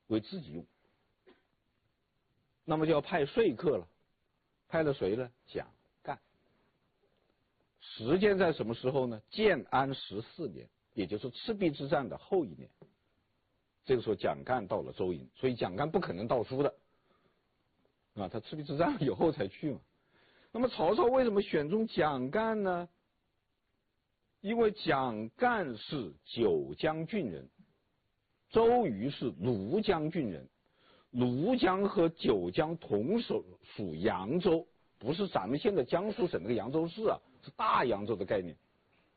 为自己用。那么就要派说客了，派了谁呢？蒋干。时间在什么时候呢？建安14年，也就是赤壁之战的后一年。这个时候蒋干到了周营，所以蒋干不可能到书的啊，他赤壁之战以后才去嘛。那么曹操为什么选中蒋干呢？因为蒋干是九江郡人，周瑜是庐江郡人。庐江和九江同属扬州，不是咱们现在江苏省那个扬州市啊，是大扬州的概念。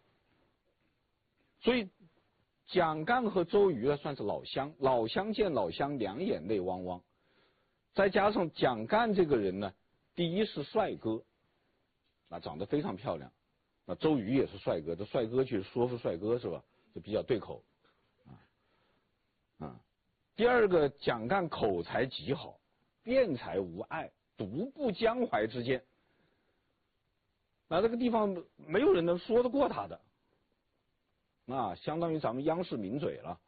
所以蒋干和周瑜算是老乡，老乡见老乡，两眼泪汪汪。再加上蒋干这个人呢，第一是帅哥，长得非常漂亮。周瑜也是帅哥，这帅哥去说服帅哥是吧？就比较对口啊。第二个，蒋干口才极好，辩才无碍，独步江淮之间。这个地方没有人能说得过他的，相当于咱们央视名嘴了。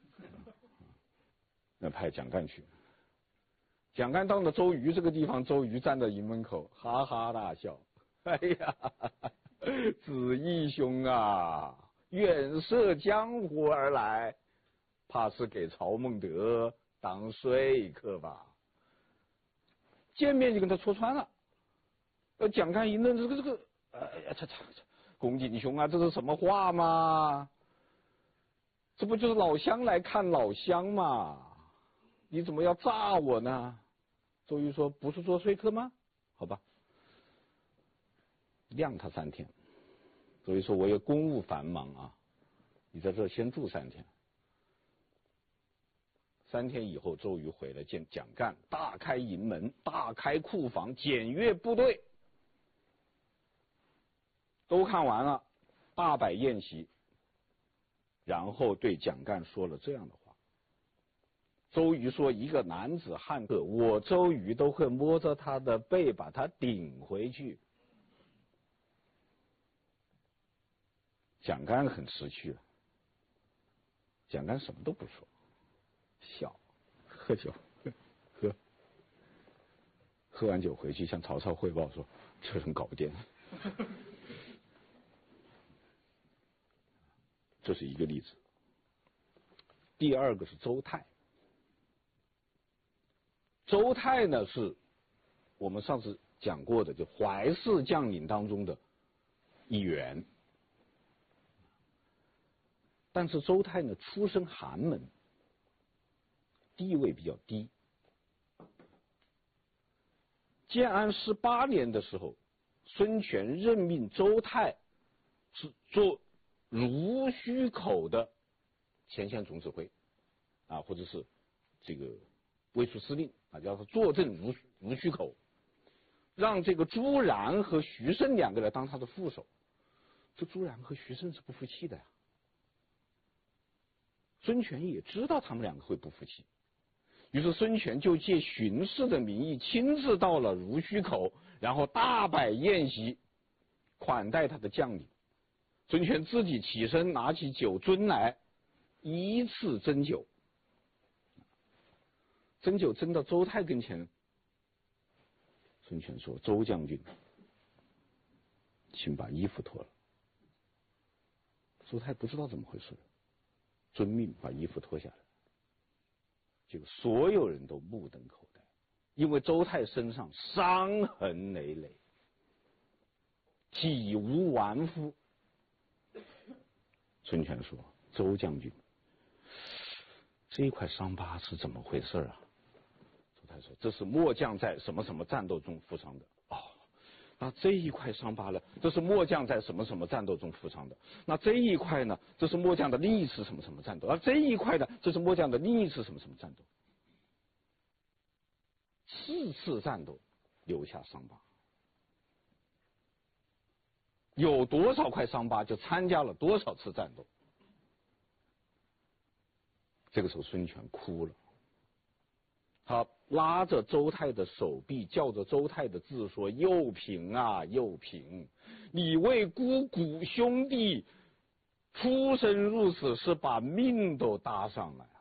那派蒋干去，蒋干到了周瑜这个地方，周瑜站在营门口，哈哈大笑。哎呀，子义兄啊，远涉江湖而来，怕是给曹孟德当说客吧？见面就跟他戳穿了。蒋干一愣，这个，公瑾兄啊，这是什么话嘛？这不就是老乡来看老乡嘛？你怎么要炸我呢？周瑜说：“不是做说客吗？好吧，晾他3天。”周瑜说：“我有公务繁忙啊，你在这先住3天。”3天以后，周瑜回来见蒋干，大开营门，大开库房，检阅部队，都看完了，大摆宴席，然后对蒋干说了这样的话。周瑜说：“一个男子汉子，我周瑜都会摸着他的背把他顶回去。”蒋干很识趣了，蒋干什么都不说，笑，喝酒，喝完酒回去向曹操汇报说：“这人搞不定。”这是一个例子。第二个是周泰。周泰呢，是我们上次讲过的，就怀氏将领当中的一员。但是周泰呢，出身寒门，地位比较低。建安18年的时候，孙权任命周泰是做濡须口的前线总指挥或者是这个卫戍司令叫他坐镇濡须口，让这个朱然和徐盛2个人当他的副手。这朱然和徐盛是不服气的呀。孙权也知道他们2个会不服气，于是孙权就借巡视的名义亲自到了濡须口，然后大摆宴席款待他的将领。孙权自己起身拿起酒樽来，依次斟酒。斟酒斟到周泰跟前，孙权说：“周将军，请把衣服脱了。”周泰不知道怎么回事，遵命把衣服脱下来。结果所有人都目瞪口呆，因为周泰身上伤痕累累，体无完肤。孙权说：“周将军，这一块伤疤是怎么回事啊？”周泰说：“这是末将在什么什么战斗中负伤的。”那这一块伤疤呢？这是末将在什么什么战斗中负伤的。那这一块呢？这是末将的另一次什么什么战斗。而这一块呢？这是末将的另一次什么什么战斗。4次战斗留下伤疤，有多少块伤疤就参加了多少次战斗。这个时候孙权哭了，他拉着周泰的手臂，叫着周泰的字说：“幼平啊，幼平，你为姑姑兄弟出生入死，是把命都搭上来。